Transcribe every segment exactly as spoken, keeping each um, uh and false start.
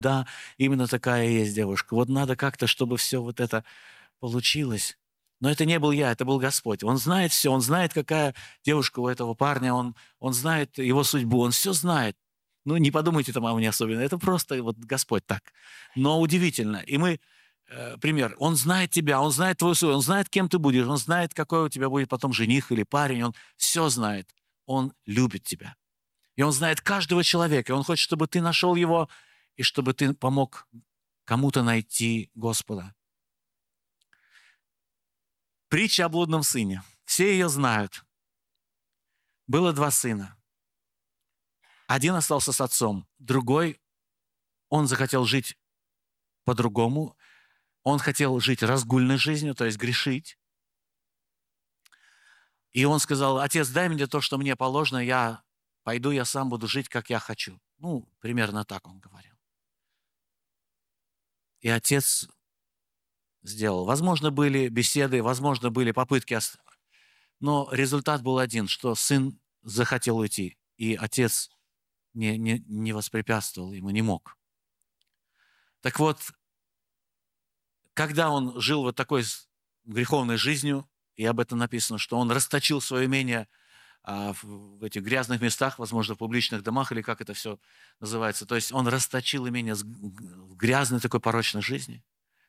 да, именно такая и есть девушка. Вот надо как-то, чтобы все вот это получилось. Но это не был я, это был Господь. Он знает все, Он знает, какая девушка у этого парня, Он, он знает его судьбу, Он все знает. Ну, не подумайте там о мне особенно, это просто вот Господь так. Но удивительно. И мы, э, пример, Он знает тебя, Он знает твою судьбу, Он знает, кем ты будешь, Он знает, какой у тебя будет потом жених или парень, Он все знает. Он любит тебя. И Он знает каждого человека, и Он хочет, чтобы ты нашел его, и чтобы ты помог кому-то найти Господа. Притча о блудном сыне. Все ее знают. Было два сына. Один остался с отцом, другой, он захотел жить по-другому. Он хотел жить разгульной жизнью, то есть грешить. И он сказал: отец, дай мне то, что мне положено, я пойду, я сам буду жить, как я хочу. Ну, примерно так он говорил. И отец сделал. Возможно, были беседы, возможно, были попытки, но результат был один, что сын захотел уйти, и отец не, не, не воспрепятствовал ему, не мог. Так вот, когда он жил вот такой греховной жизнью, и об этом написано, что он расточил свое имение а, в, в этих грязных местах, возможно, в публичных домах, или как это все называется, то есть он расточил имение в грязной такой порочной жизни,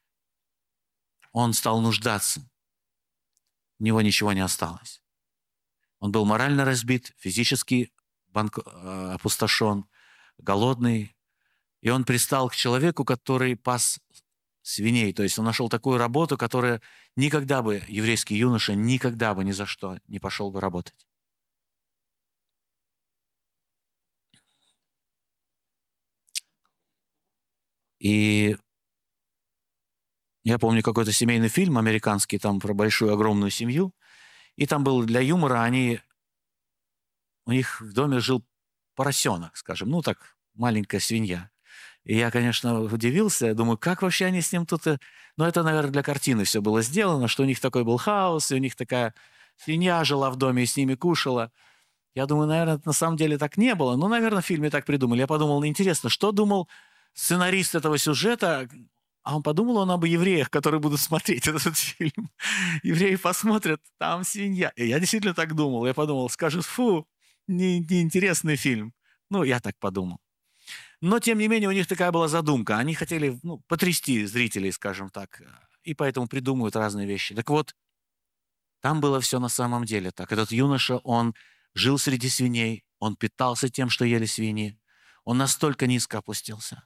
он стал нуждаться, у него ничего не осталось. Он был морально разбит, физически банк... опустошен, голодный, и он пристал к человеку, который пас свиней. То есть он нашел такую работу, которая никогда бы, еврейский юноша, никогда бы ни за что не пошел бы работать. И я помню какой-то семейный фильм американский, там про большую огромную семью, и там был для юмора, они, у них в доме жил поросенок, скажем, ну так, маленькая свинья. И я, конечно, удивился, думаю, как вообще они с ним тут... Ну, это, наверное, для картины все было сделано, что у них такой был хаос, и у них такая свинья жила в доме и с ними кушала. Я думаю, наверное, на самом деле так не было. Ну, наверное, в фильме так придумали. Я подумал, ну, интересно, что думал сценарист этого сюжета? А он подумал он об евреях, которые будут смотреть этот фильм. Евреи посмотрят, там свинья. И я действительно так думал. Я подумал, скажут, фу, неинтересный фильм. Ну, я так подумал. Но, тем не менее, у них такая была задумка. Они хотели, ну, потрясти зрителей, скажем так, и поэтому придумывают разные вещи. Так вот, там было все на самом деле так. Этот юноша, он жил среди свиней, он питался тем, что ели свиньи. Он настолько низко опустился.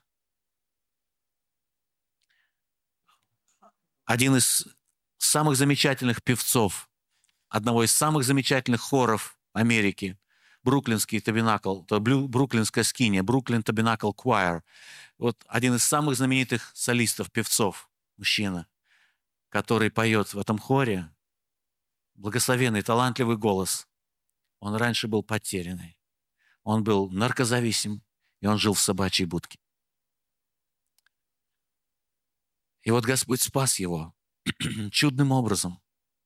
Один из самых замечательных певцов, одного из самых замечательных хоров Америки, Бруклинский табинакл, Бруклинская скиния, Бруклин табинакл Choir. Вот один из самых знаменитых солистов, певцов, мужчина, который поет в этом хоре, благословенный, талантливый голос. Он раньше был потерянный. Он был наркозависим, и он жил в собачьей будке. И вот Господь спас его чудным образом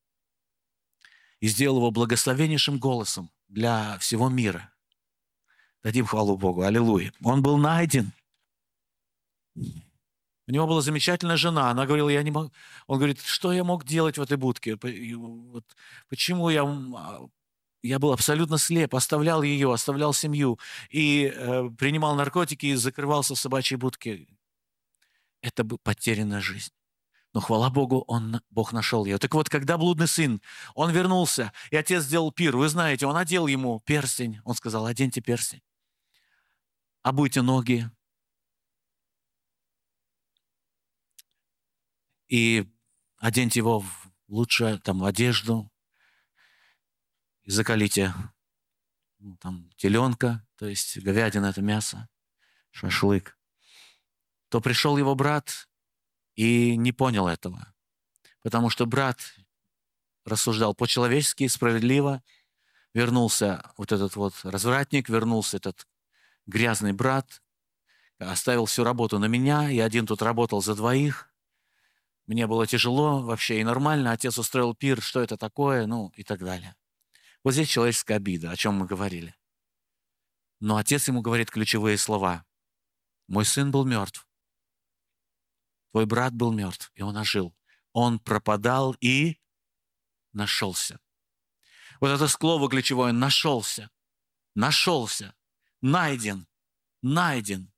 и сделал его благословеннейшим голосом для всего мира. Дадим хвалу Богу. Аллилуйя. Он был найден. У него была замечательная жена. Она говорила, я не могу... Он говорит, что я мог делать в этой будке? Вот почему я... Я был абсолютно слеп, оставлял ее, оставлял семью и э, принимал наркотики и закрывался в собачьей будке. Это бы потерянная жизнь. Но, хвала Богу, он, Бог нашел ее. Так вот, когда блудный сын, он вернулся, и отец сделал пир, вы знаете, он одел ему перстень. Он сказал, оденьте перстень, обуйте ноги. И оденьте его в лучшую там, одежду. И закалите ну, там, теленка, то есть говядина – это мясо, шашлык. То пришел его брат и не понял этого. Потому что брат рассуждал по-человечески, справедливо. Вернулся вот этот вот развратник, вернулся этот грязный брат, оставил всю работу на меня, я один тут работал за двоих. Мне было тяжело вообще и нормально. Отец устроил пир, что это такое, ну и так далее. Вот здесь человеческая обида, о чем мы говорили. Но отец ему говорит ключевые слова. Мой сын был мертв Твой брат был мертв, и он ожил. Он пропадал и нашелся. Вот это слово ключевое — нашелся. Нашелся. Найден. Найден.